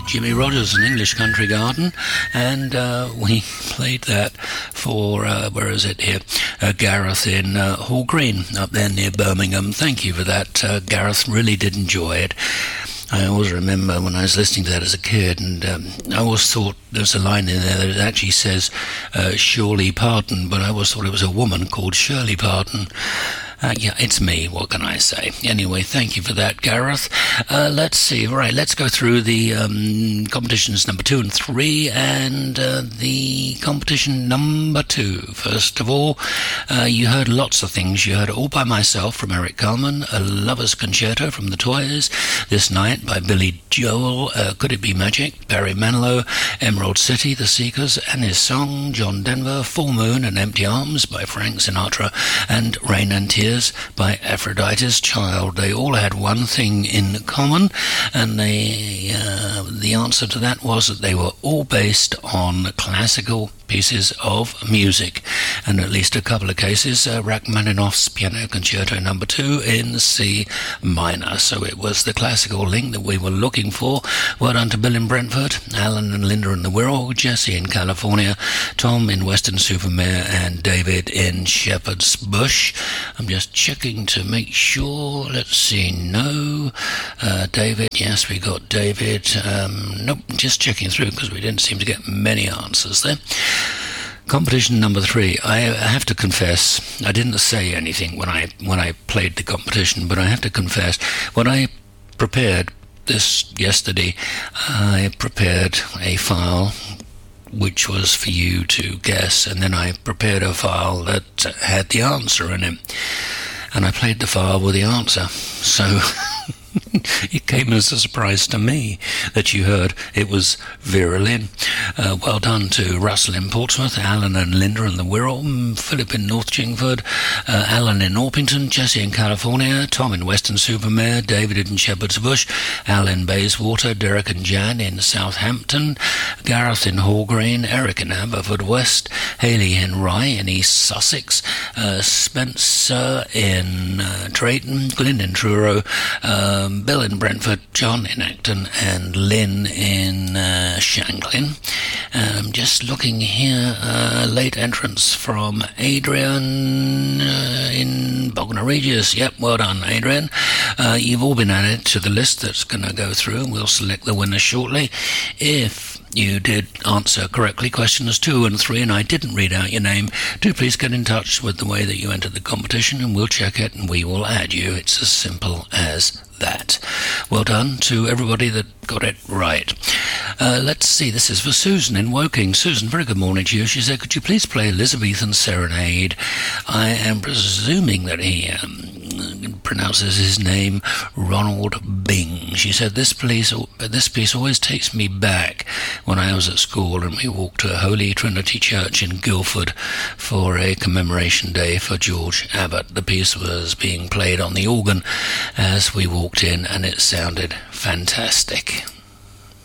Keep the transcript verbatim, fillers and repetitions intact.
Jimmy Rogers, An English Country Garden, and uh, we played that for, uh, where is it here, uh, Gareth in uh, Hall Green, up there near Birmingham. Thank you for that, uh, Gareth, really did enjoy it. I always remember when I was listening to that as a kid, and um, I always thought there's a line in there that actually says uh, Shirley Parton, but I always thought it was a woman called Shirley Parton. Uh, yeah, it's me, what can I say? Anyway, thank you for that, Gareth. Uh, let's see, right, let's go through the um, competitions number two and three, and uh, the competition number two. First of all, uh, you heard lots of things. You heard All By Myself from Eric Carmen, A Lover's Concerto from The Toys, This Night by Billy Joel, uh, Could It Be Magic, Barry Manilow, Emerald City, The Seekers, and His Song, John Denver, Full Moon and Empty Arms by Frank Sinatra, and Rain and Tears by Aphrodite's Child. They all had one thing in common, and they, uh, the answer to that was that they were all based on classical pieces of music, and at least a couple of cases, uh, Rachmaninoff's Piano Concerto number two in C minor. So it was the classical link that we were looking for. Well done to Bill in Brentford, Alan and Linda in the Wirral, Jesse in California, Tom in Weston-super-Mare, and David in Shepherd's Bush. I'm just checking to make sure. Let's see. No, uh, David. Yes, we got David. Um, nope, just checking through because we didn't seem to get many answers there. Competition number three. I have to confess, I didn't say anything when I when I played the competition, but I have to confess, when I prepared this yesterday, I prepared a file which was for you to guess, and then I prepared a file that had the answer in it, and I played the file with the answer. So it came as a surprise to me that you heard it was Vera Lynn. Uh, well done to Russell in Portsmouth, Alan and Linda in the Wirral, Philip in North Chingford, uh, Alan in Orpington, Jesse in California, Tom in Weston-super-Mare, David in Shepherd's Bush, Al in Bayswater, Derek and Jan in Southampton, Gareth in Hall Green, Eric in Haverfordwest, Hayley in Rye in East Sussex, uh, Spencer in uh, Drayton, Glyn in Truro, uh, Um, Bill in Brentford, John in Acton, and Lynn in uh, Shanklin. Um, just looking here, uh, late entrance from Adrian uh, in Bognor Regis. Yep, well done, Adrian. Uh, you've all been added to the list that's going to go through, and we'll select the winner shortly. If you did answer correctly questions two and three, and I didn't read out your name, do please get in touch with the way that you entered the competition, and we'll check it and we will add you. It's as simple as that. Well done to everybody that got it right. Uh, let's see, this is for Susan in Woking. Susan, very good morning to you. She said, could you please play Elizabethan Serenade? I am presuming that he um, pronounces his name Ronald Bing. She said, this piece, this piece always takes me back when I was at school and we walked to Holy Trinity Church in Guildford for a commemoration day for George Abbott. The piece was being played on the organ as we walked in, and it sounded fantastic.